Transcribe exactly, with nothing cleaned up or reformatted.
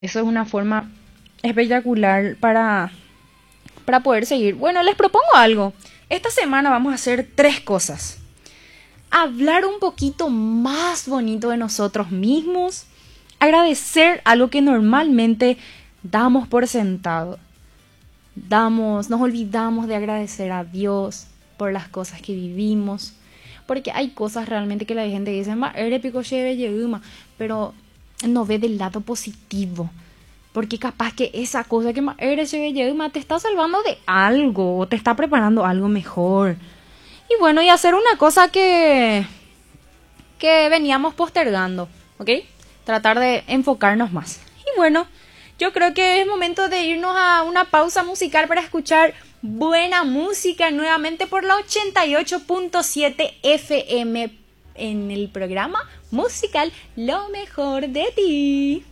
Eso es una forma espectacular para, para poder seguir. Bueno, les propongo algo. Esta semana vamos a hacer tres cosas. Hablar un poquito más bonito de nosotros mismos. Agradecer algo que normalmente damos por sentado. Damos, nos olvidamos de agradecer a Dios por las cosas que vivimos. Porque hay cosas realmente que la gente dice, ma, eres pico lleve yeuma, pero no ve del lado positivo. Porque capaz que esa cosa que ma, eres lleve yeuma te está salvando de algo, o te está preparando algo mejor. Y bueno, y hacer una cosa que, que veníamos postergando, ¿ok? Tratar de enfocarnos más. Y bueno, yo creo que es momento de irnos a una pausa musical para escuchar buena música nuevamente por la ochenta y ocho punto siete F M en el programa musical Lo Mejor de Ti.